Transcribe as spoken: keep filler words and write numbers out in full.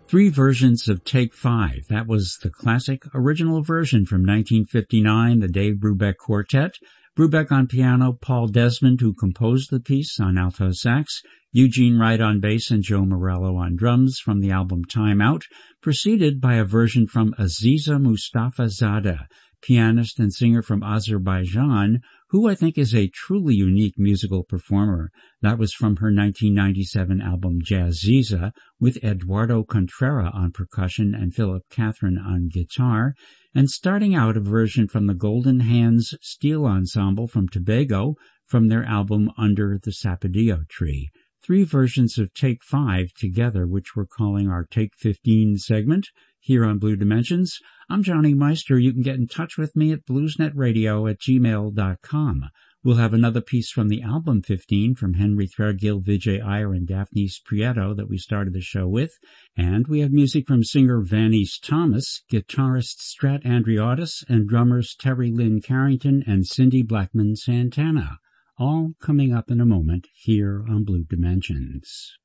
Three versions of Take Five. That was the classic original version from nineteen fifty-nine, the Dave Brubeck Quartet. Brubeck on piano, Paul Desmond, who composed the piece, on alto sax, Eugene Wright on bass, and Joe Morello on drums from the album Time Out, preceded by a version from Aziza Mustafazadeh, pianist and singer from Azerbaijan, who I think is a truly unique musical performer. That was from her nineteen ninety-seven album Jazziza, with Eduardo Contreras on percussion and Philip Catherine on guitar, and starting out a version from the Golden Hands Steel Ensemble from Tobago from their album Under the Sapodillo Tree. Three versions of Take Five together, which we're calling our Take fifteen segment here on Blue Dimensions. I'm Johnny Meister. You can get in touch with me at bluesnetradio at gmail dot com. We'll have another piece from the album fifteen from Henry Threadgill, Vijay Iyer, and Daphnis Prieto that we started the show with. And we have music from singer Vanice Thomas, guitarist Strat Andreotis, and drummers Terry Lynn Carrington and Cindy Blackman Santana. All coming up in a moment here on Blue Dimensions.